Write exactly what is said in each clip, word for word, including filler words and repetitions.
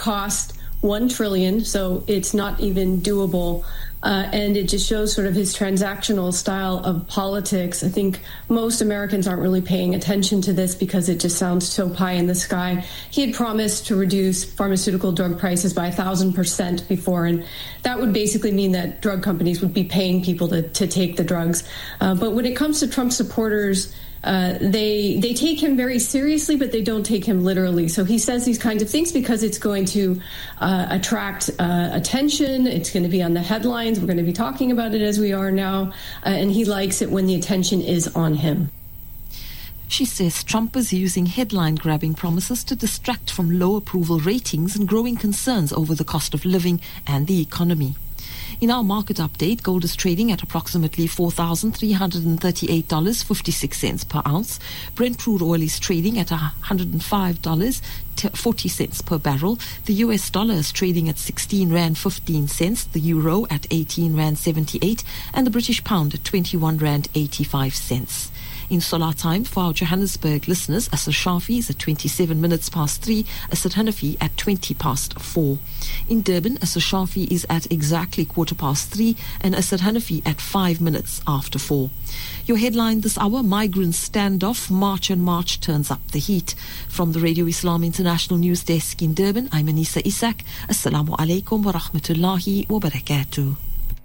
cost one trillion dollars, so it's not even doable. Uh, and it just shows sort of his transactional style of politics. I think most Americans aren't really paying attention to this because it just sounds so pie in the sky. He had promised to reduce pharmaceutical drug prices by a thousand percent before, and that would basically mean that drug companies would be paying people to, to take the drugs. Uh, but when it comes to Trump supporters, Uh, they they take him very seriously, but they don't take him literally. So he says these kinds of things because it's going to uh, attract uh, attention. It's going to be on the headlines. We're going to be talking about it as we are now. Uh, and he likes it when the attention is on him. She says Trump is using headline-grabbing promises to distract from low approval ratings and growing concerns over the cost of living and the economy. In our market update, gold is trading at approximately four thousand three hundred thirty-eight dollars and fifty-six cents per ounce. Brent crude oil is trading at one hundred five dollars and forty cents per barrel. The U S dollar is trading at sixteen rand fifteen cents, the euro at eighteen rand seventy-eight, and the British pound at twenty-one rand eighty-five cents. In Solar Time for our Johannesburg listeners, Asr Shafi is at twenty-seven minutes past three, Asr Hanafi at twenty past four. In Durban, Asr Shafi is at exactly quarter past three and Asr Hanafi at five minutes after four. Your headline this hour, migrants standoff, March and March turns up the heat. From the Radio Islam International News Desk in Durban, I'm Anissa Isak. Assalamu alaikum wa rahmatullahi wa barakatuh.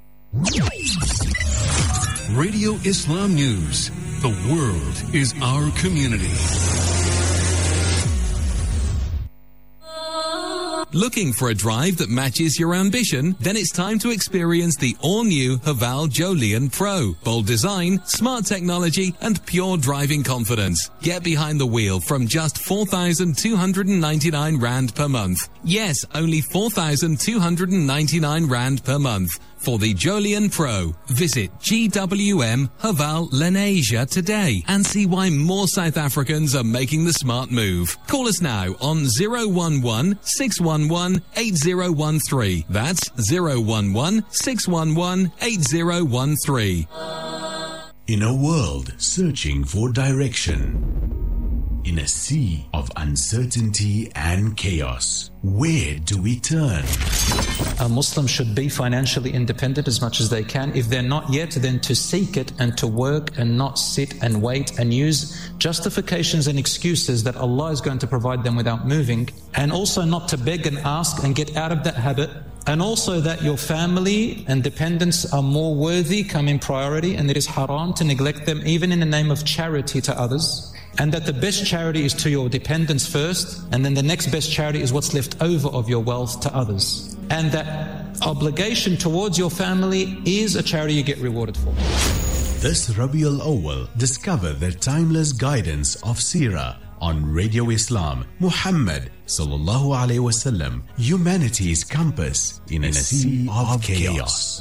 Radio Islam News. The world is our community. Looking for a drive that matches your ambition? Then it's time to experience the all-new Haval Joleon Pro. Bold design, smart technology, and pure driving confidence. Get behind the wheel from just four thousand two hundred ninety-nine rand per month. Yes, only four thousand two hundred ninety-nine rand per month. For the Joleon Pro, visit G W M Haval Lenasia today and see why more South Africans are making the smart move. Call us now on zero one one, six one one, eight zero one three. That's zero one one, six one one, eight zero one three. In a world searching for direction, in a sea of uncertainty and chaos, where do we turn? A Muslim should be financially independent as much as they can. If they're not yet, then to seek it and to work and not sit and wait and use justifications and excuses that Allah is going to provide them without moving. And also not to beg and ask and get out of that habit. And also that your family and dependents are more worthy, come in priority, and it is haram to neglect them even in the name of charity to others. And that the best charity is to your dependents first, and then the next best charity is what's left over of your wealth to others. And that obligation towards your family is a charity you get rewarded for. This Rabiul Awwal, discover the timeless guidance of Seerah on Radio Islam. Muhammad sallallahu alaihi wasallam, humanity's compass in a sea of chaos.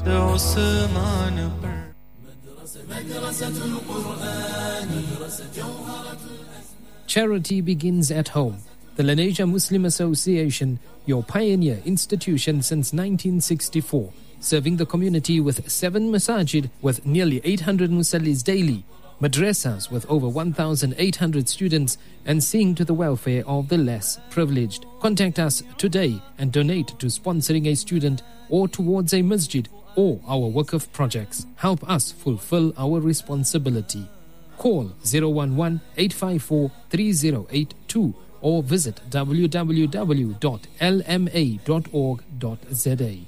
Charity begins at home. The Lenasia Muslim Association, your pioneer institution since nineteen sixty-four, serving the community with seven masajid with nearly eight hundred musallis daily, madrasas with over one thousand eight hundred students, and seeing to the welfare of the less privileged. Contact us today and donate to sponsoring a student or towards a masjid or our Waqf projects. Help us fulfill our responsibility. Call zero one one, eight five four, three zero eight two or visit w w w dot l m a dot org dot z a.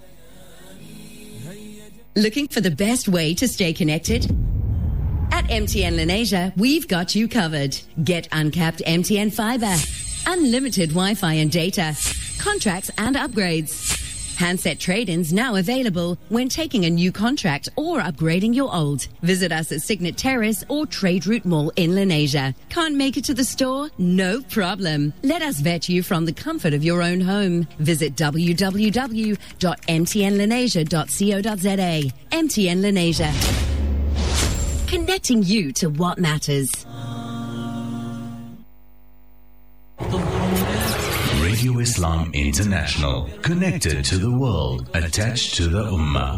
Looking for the best way to stay connected? At M T N Lenasia, we've got you covered. Get uncapped M T N fiber, unlimited Wi-Fi and data, contracts and upgrades. Handset trade-ins now available when taking a new contract or upgrading your old. Visit us at Signet Terrace or Trade Route Mall in Lenasia. Can't make it to the store? No problem. Let us vet you from the comfort of your own home. Visit w w w dot m t n lenasia dot co dot z a. M T N Lenasia. Connecting you to what matters. Radio Islam International, connected to the world, attached to the Ummah.